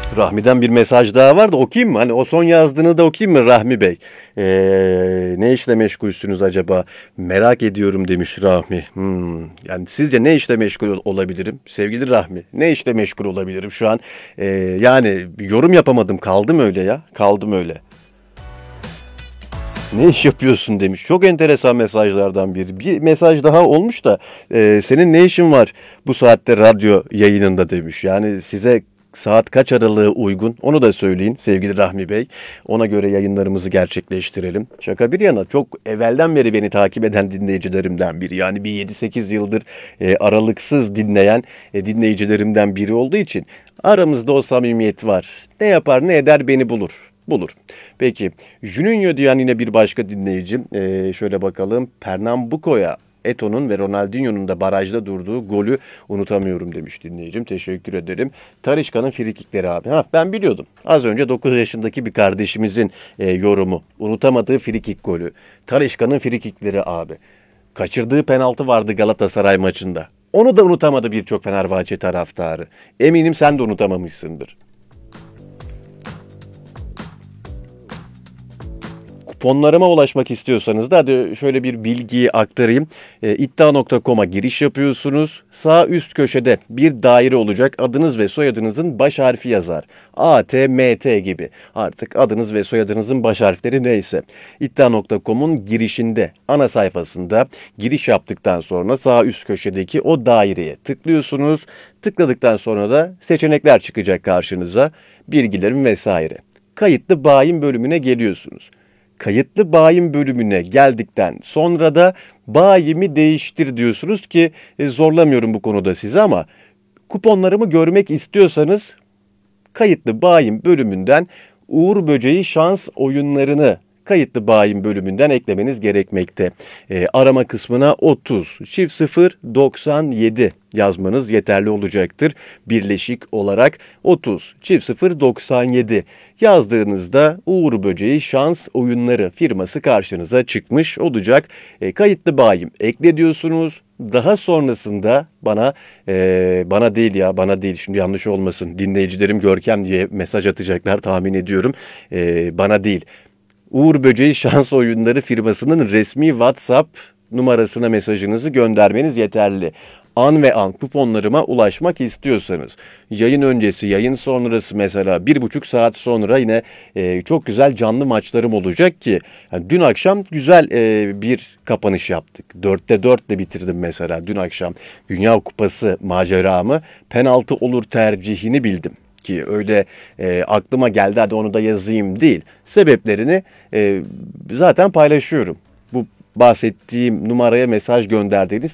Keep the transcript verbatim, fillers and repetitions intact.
Rahmi'den bir mesaj daha var da okuyayım mı? Hani o son yazdığını da okuyayım mı Rahmi Bey? Ee, ne işle meşgulsünüz acaba? Merak ediyorum demiş Rahmi. Hmm, yani sizce ne işle meşgul olabilirim? Sevgili Rahmi, ne işle meşgul olabilirim şu an? Ee, yani yorum yapamadım, kaldım öyle ya. Kaldım öyle. Ne iş yapıyorsun demiş. Çok enteresan mesajlardan biri. Bir mesaj daha olmuş da e, senin ne işin var bu saatte radyo yayınında demiş. Yani size saat kaç aralığı uygun onu da söyleyin sevgili Rahmi Bey. Ona göre yayınlarımızı gerçekleştirelim. Şaka bir yana çok evvelden beri beni takip eden dinleyicilerimden biri. Yani bir yedi sekiz yıldır e, aralıksız dinleyen e, dinleyicilerimden biri olduğu için aramızda o samimiyet var. Ne yapar ne eder beni bulur. Bulur. Peki, Juninho diyen yine bir başka dinleyicim. Ee, şöyle bakalım. Pernambuco'ya Eto'nun ve Ronaldinho'nun da barajda durduğu golü unutamıyorum demiş dinleyicim. Teşekkür ederim. Talisca'nın frikikleri abi. Ha, ben biliyordum. Az önce dokuz yaşındaki bir kardeşimizin e, yorumu. Unutamadığı frikik golü. Talisca'nın frikikleri abi. Kaçırdığı penaltı vardı Galatasaray maçında. Onu da unutamadı birçok Fenerbahçe taraftarı. Eminim sen de unutamamışsındır. Kuponlarıma ulaşmak istiyorsanız da hadi şöyle bir bilgiyi aktarayım. E, iddia nokta com'a giriş yapıyorsunuz. Sağ üst köşede bir daire olacak. Adınız ve soyadınızın baş harfi yazar. A, T, M, T gibi. Artık adınız ve soyadınızın baş harfleri neyse. iddia nokta com'un girişinde, ana sayfasında giriş yaptıktan sonra sağ üst köşedeki o daireye tıklıyorsunuz. Tıkladıktan sonra da seçenekler çıkacak karşınıza. Bilgilerim vesaire. Kayıtlı bayin bölümüne geliyorsunuz. Kayıtlı bayim bölümüne geldikten sonra da bayimi değiştir diyorsunuz ki e, zorlamıyorum bu konuda sizi ama kuponlarımı görmek istiyorsanız kayıtlı bayim bölümünden Uğur Böceği şans oyunlarını kayıtlı bayim bölümünden eklemeniz gerekmekte. E, arama kısmına otuz çift sıfır doksan yedi yazmanız yeterli olacaktır. Birleşik olarak otuz çift sıfır doksan yedi yazdığınızda Uğur Böceği şans oyunları firması karşınıza çıkmış olacak. E, kayıtlı bayim ekle diyorsunuz. Daha sonrasında bana e, bana değil ya bana değil şimdi yanlış olmasın dinleyicilerim Görkem diye mesaj atacaklar tahmin ediyorum. E, bana değil. Uğur Böceği Şans Oyunları firmasının resmi WhatsApp numarasına mesajınızı göndermeniz yeterli. An ve an kuponlarıma ulaşmak istiyorsanız yayın öncesi, yayın sonrası mesela bir buçuk saat sonra yine e, çok güzel canlı maçlarım olacak ki yani dün akşam güzel e, bir kapanış yaptık. Dörtte dörtle bitirdim mesela dün akşam Dünya Kupası maceramı penaltı olur tercihini bildim ki öyle e, aklıma geldi hadi onu da yazayım değil. Sebeplerini e, zaten paylaşıyorum. Bu bahsettiğim numaraya mesaj gönderdiğiniz